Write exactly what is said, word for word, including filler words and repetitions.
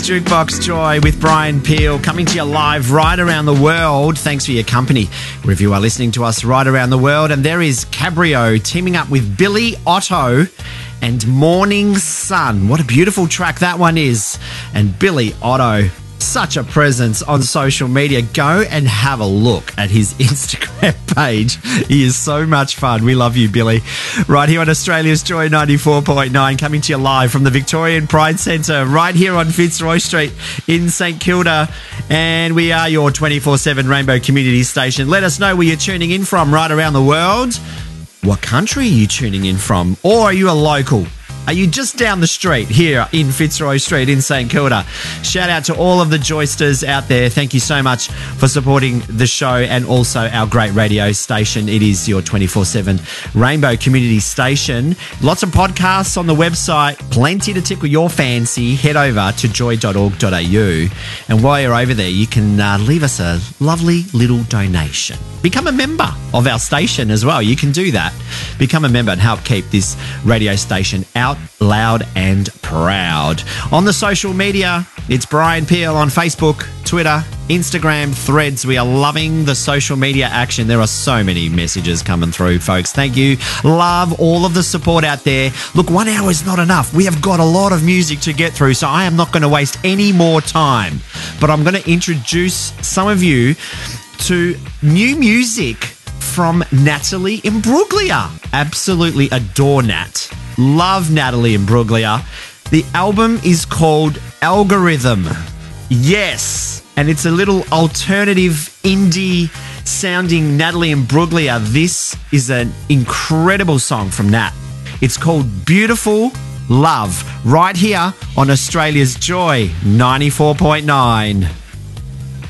Jukebox Joy with Brian Peel coming to you live right around the world. Thanks for your company wherever you are listening to us right around the world. And there is Cabrio teaming up with Billy Otto and Morning Sun. What a beautiful track that one is. And Billy Otto, such a presence on social media. Go and have a look at his Instagram page. He is so much fun. We love you, Billy. Right here on Australia's Joy ninety-four point nine, coming to you live from the Victorian Pride Centre right here on Fitzroy Street in St Kilda. And we are your twenty-four seven Rainbow Community Station. Let us know where you're tuning in from right around the world. What country are you tuning in from? Or are you a local? Are you just down the street here in Fitzroy Street in St Kilda? Shout out to all of the Joysters out there. Thank you so much for supporting the show and also our great radio station. It is your twenty-four seven Rainbow Community Station. Lots of podcasts on the website. Plenty to tickle your fancy. Head over to joy dot org dot a u. And while you're over there, you can uh, leave us a lovely little donation. Become a member of our station as well. You can do that. Become a member and help keep this radio station out loud and proud. On the social media, it's Brian Peel on Facebook, Twitter, Instagram, Threads. We are loving the social media action. There are so many messages coming through, folks. Thank you. Love all of the support out there. Look, one hour is not enough. We have got a lot of music to get through, so I am not going to waste any more time. But I'm going to introduce some of you to new music from Natalie Imbruglia. Absolutely adore Nat. Love Natalie Imbruglia. The album is called Algorithm. Yes. And it's a little alternative indie sounding Natalie Imbruglia. This is an incredible song from Nat. It's called Beautiful Love, right here on Australia's Joy ninety-four point nine.